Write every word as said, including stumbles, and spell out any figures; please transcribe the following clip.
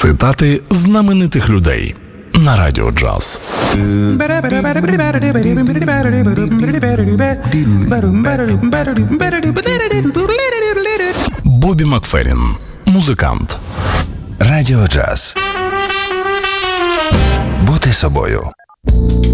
Цитати знаменитих людей на Радіо Джаз. Бобі Макферрін, музикант. Радіо Джаз. Бути собою.